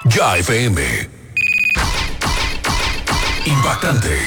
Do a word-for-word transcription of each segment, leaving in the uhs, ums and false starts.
Ya F M. Impactante.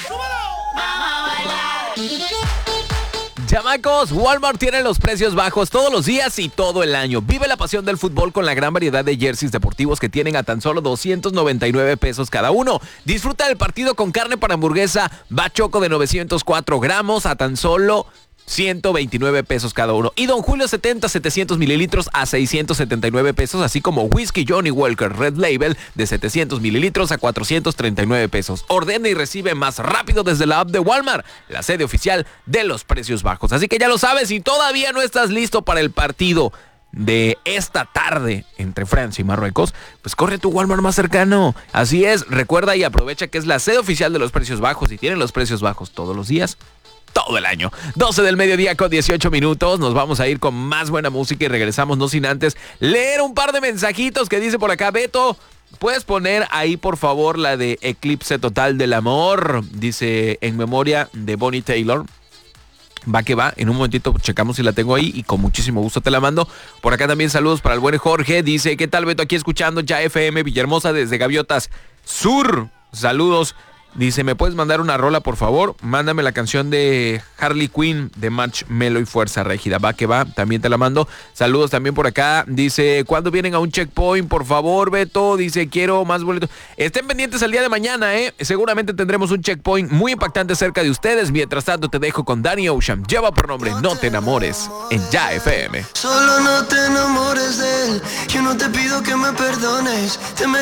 Chamacos, Walmart tiene los precios bajos todos los días y todo el año. Vive la pasión del fútbol con la gran variedad de jerseys deportivos que tienen a tan solo doscientos noventa y nueve pesos cada uno. Disfruta del partido con carne para hamburguesa Bachoco de novecientos cuatro gramos a tan solo ciento veintinueve pesos cada uno. Y Don Julio setenta, setecientos mililitros a seiscientos setenta y nueve pesos, así como Whisky Johnny Walker Red Label de setecientos mililitros a cuatrocientos treinta y nueve pesos. Ordena y recibe más rápido desde la app de Walmart, la sede oficial de los precios bajos. Así que ya lo sabes, si todavía no estás listo para el partido de esta tarde entre Francia y Marruecos, pues corre a tu Walmart más cercano. Así es, recuerda y aprovecha que es la sede oficial de los precios bajos y tienen los precios bajos todos los días, todo el año. doce del mediodía con dieciocho minutos. Nos vamos a ir con más buena música y regresamos no sin antes leer un par de mensajitos que dice por acá Beto. ¿Puedes poner ahí por favor la de Eclipse Total del Amor? Dice en memoria de Bonnie Taylor. Va que va, en un momentito checamos si la tengo ahí y con muchísimo gusto te la mando. Por acá también saludos para el buen Jorge. Dice, ¿qué tal Beto? Aquí escuchando Ya F M Villahermosa desde Gaviotas Sur. Saludos. Dice, ¿me puedes mandar una rola, por favor? Mándame la canción de Harley Quinn de Marshmello y Fuerza Régida. Va que va, también te la mando. Saludos también por acá. Dice, ¿cuándo vienen a un checkpoint? Por favor, Beto. Dice, quiero más boletos. Estén pendientes el día de mañana, ¿eh? Seguramente tendremos un checkpoint muy impactante cerca de ustedes. Mientras tanto, te dejo con Danny Ocean. Lleva por nombre No Te Enamores en Ya F M. Solo no te enamores de él. Yo no te pido que me perdones. Te me